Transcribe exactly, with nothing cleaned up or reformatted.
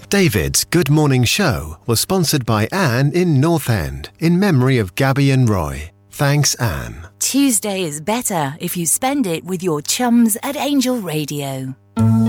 David's Good Morning Show was sponsored by Anne in North End, in memory of Gabby and Roy. Thanks, Anne. Tuesday is better if you spend it with your chums at Angel Radio.